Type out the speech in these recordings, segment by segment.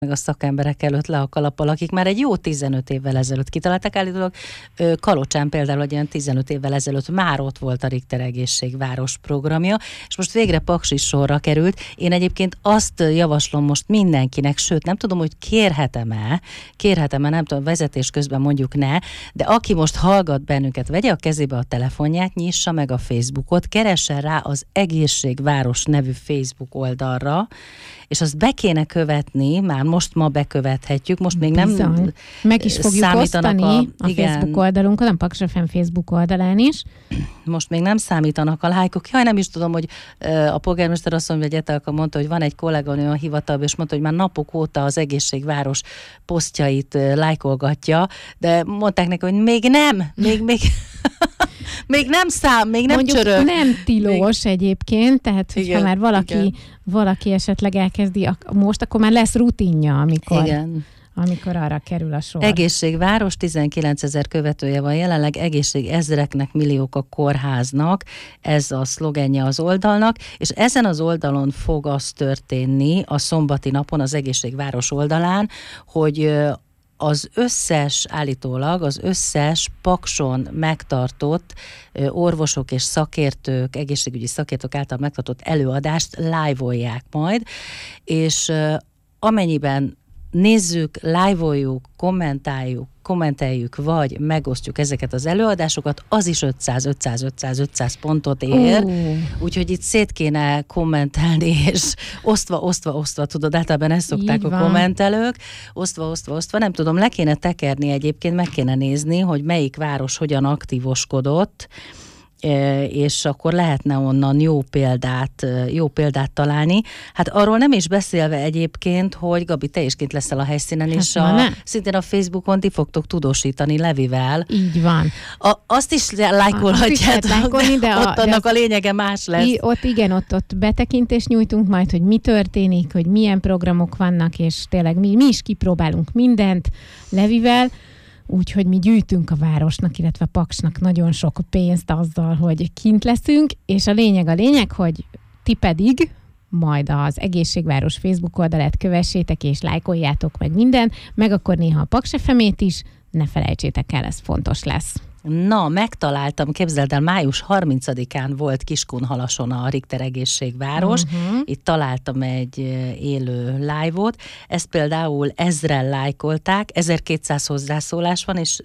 meg a szakemberek előtt le a kalappal, akik már egy jó 15 évvel ezelőtt kitalálták. Állítólag Kalocsán például egy ilyen 15 évvel ezelőtt már ott volt a Richter Egészségváros programja, és most végre Paks is sorra került. Én egyébként azt javaslom most mindenkinek, sőt nem tudom, hogy kérhetem-e, nem tudom, vezetés közben mondjuk ne, de aki most hallgat bennünket, vegye a kezébe a telefonját, nyissa meg a Facebookot, keressen rá az Egészségváros nevű Facebook oldalra, és azt be kéne követni, már ma bekövethetjük, most még nem Bizony. Meg is fogjuk osztani a Facebook oldalunkon, a Paks FM Facebook oldalán is. Most még nem számítanak a lájkok. Jaj, nem is tudom, hogy a polgármester asszony vagy Etelka mondta, hogy van egy kolléganő a hivatalban, és mondta, hogy már napok óta az Egészségváros posztjait lájkolgatja, de mondták neki, hogy még nem, még még nem mondjuk csörög. Nem tilos egyébként, tehát hogyha igen, már valaki esetleg elkezdi most, akkor már lesz rutinja, amikor arra kerül a sor. Egészségváros, 19 000 követője van jelenleg, egészségezreknek, milliók a kórháznak, ez a szlogenje az oldalnak, és ezen az oldalon fog az történni a napon az Egészségváros oldalán, hogy állítólag az összes Pakson megtartott orvosok és szakértők, egészségügyi szakértők által megtartott előadást live-olják majd, és amennyiben nézzük, live-oljuk, kommenteljük, vagy megosztjuk ezeket az előadásokat, az is 500 pontot ér, úgyhogy itt szét kéne kommentelni, és osztva, tudod, általában ezt szokták a kommentelők, osztva, nem tudom, le kéne tekerni egyébként, meg kéne nézni, hogy melyik város hogyan aktívoskodott, és akkor lehetne onnan jó példát találni. Hát arról nem is beszélve egyébként, hogy Gabi, te is kint leszel a helyszínen, és szintén a Facebookon ti fogtok tudósítani Levivel. Így van. Azt is lájkolhatjátok, de ott annak a lényege más lesz. Ott betekintést nyújtunk majd, hogy mi történik, hogy milyen programok vannak, és tényleg mi is kipróbálunk mindent Levivel. Úgyhogy mi gyűjtünk a városnak, illetve a Paksnak nagyon sok pénzt azzal, hogy kint leszünk, és a lényeg, hogy ti pedig majd az Egészségváros Facebook oldalát kövessétek, és lájkoljátok meg minden, meg akkor néha a Paks FM-ét is, ne felejtsétek el, ez fontos lesz. Na, megtaláltam, képzeld el, május 30-án volt Kiskunhalason a Richter Egészségváros. Itt találtam egy élő live-ot. Ezt például 1000-en lájkolták, 1200 hozzászólás van, és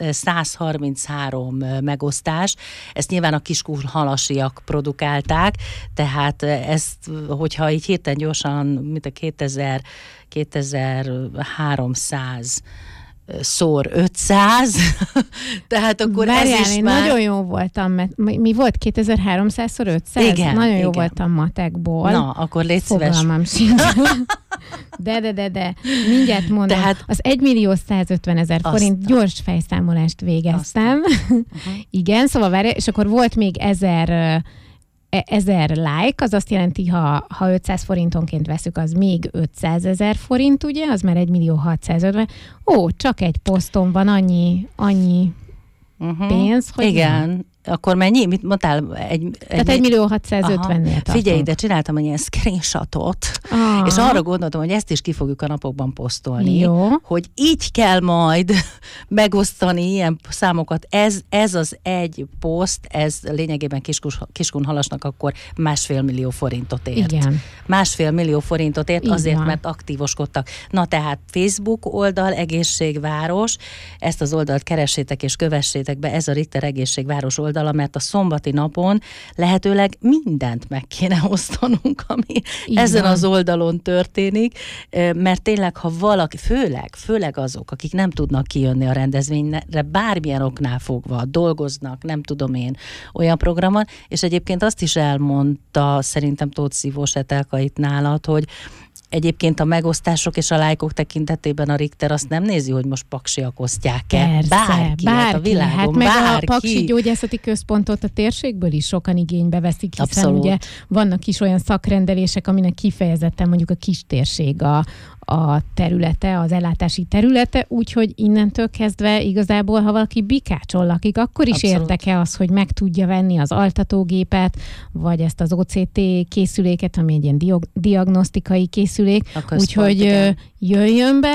133 megosztás. Ezt nyilván a kiskunhalasiak produkálták, tehát ezt, hogyha így hirtelen gyorsan, mint a 2300 szor 500, tehát akkor várjál, ez is én már... nagyon jó voltam, mert mi volt 2300-szor 500? Igen, nagyon jó voltam matekból. Na, akkor légy szíves. Fogalmam sincs. De. Mindjárt mondom. Tehát... Az 1.150.000 forint gyors fejszámolást végeztem. Igen, szóval várjál, és akkor volt még 1000 like, az azt jelenti, ha 500 forintonként veszük, az még 500 000 forint, ugye? Az már 1.650.000. Csak egy poszton van annyi pénz, hogy igen. Nem. Akkor mennyi? Mit mondtál? Tehát 1.650.000-nél tartunk. Figyelj, de csináltam egy ilyen screenshotot, és arra gondoltam, hogy ezt is ki fogjuk a napokban posztolni, hogy így kell majd megosztani ilyen számokat. Ez az egy poszt, ez lényegében Kiskunhalasnak akkor 1,5 millió forintot ért. Igen. 1,5 millió forintot ért, így azért, van. mert aktívoskodtak. Na tehát Facebook oldal, Egészségváros, ezt az oldalt keressétek és kövessétek be, ez a Richter Egészségváros oldala, mert a szombati napon lehetőleg mindent meg kéne osztanunk, ami ezen az oldalon történik, mert tényleg, ha valaki, főleg azok, akik nem tudnak kijönni a rendezvényre, bármilyen oknál fogva dolgoznak, nem tudom én, olyan programon, és egyébként azt is elmondta szerintem Tóth Szívós Etelka itt nálad, hogy egyébként a megosztások és a lájkok tekintetében a Richter azt nem nézi, hogy most paksiak osztják-e. Persze, bárki. A világon, hát meg a Paksi Gyógyászati Központot a térségből is sokan igénybe veszik, hiszen abszolút. Ugye vannak is olyan szakrendelések, aminek kifejezetten mondjuk a kistérség a területe, az ellátási területe, úgyhogy innentől kezdve igazából, ha valaki Bikácson lakik, akkor is Abszolút. érdeke az, hogy meg tudja venni az altatógépet, vagy ezt az OCT készüléket, ami egy ilyen diagnosztikai készülék, úgyhogy jöjjön be,